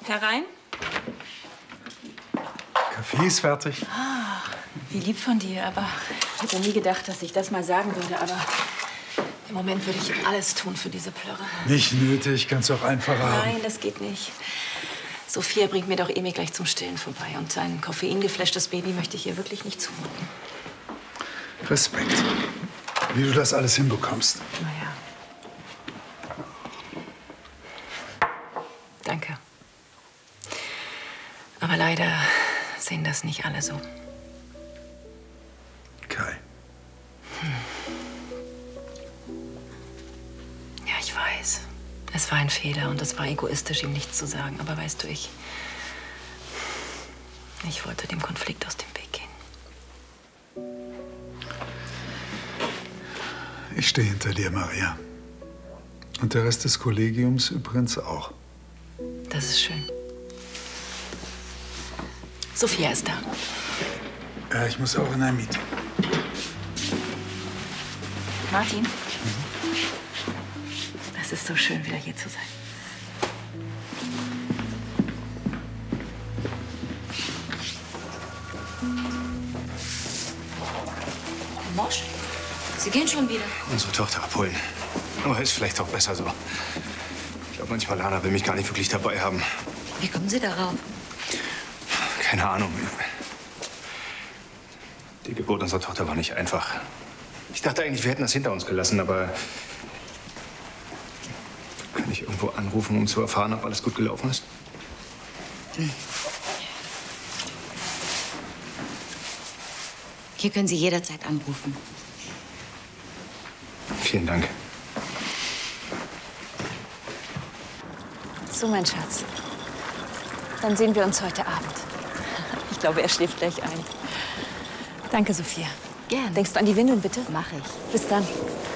Herein. Kaffee ist fertig. Ah, wie lieb von dir, aber ich hätte nie gedacht, dass ich das mal sagen würde, aber im Moment würde ich alles tun für diese Plörre. Nicht nötig, kannst du auch einfacher haben. Nein, das geht nicht. Sophia bringt mir doch Emil gleich zum Stillen vorbei und sein koffeingefläschtes Baby möchte ich ihr wirklich nicht zumuten. Respekt, wie du das alles hinbekommst. Naja. Danke. Aber leider sehen das nicht alle so. Kai. Ja, ich weiß. Es war ein Fehler und es war egoistisch, ihm nichts zu sagen. Aber weißt du, ich wollte dem Konflikt aus dem Weg gehen. Ich stehe hinter dir, Maria. Und der Rest des Kollegiums übrigens auch. Das ist schön. Sophia ist da. Ich muss auch in ein Meeting. Martin? Es ist so schön, wieder hier zu sein. Herr Mosch, Sie gehen schon wieder. Unsere Tochter abholen. Aber ist vielleicht auch besser so. Ich glaube, manchmal Lana will mich gar nicht wirklich dabei haben. Wie kommen Sie darauf? Keine Ahnung. Die Geburt unserer Tochter war nicht einfach. Ich dachte eigentlich, wir hätten das hinter uns gelassen, aber kann ich irgendwo anrufen, um zu erfahren, ob alles gut gelaufen ist? Hier können Sie jederzeit anrufen. Vielen Dank. So, mein Schatz. Dann sehen wir uns heute Abend. Ich glaube, er schläft gleich ein. Danke, Sophia. Gern. Denkst du an die Windeln, bitte? Mach ich. Bis dann.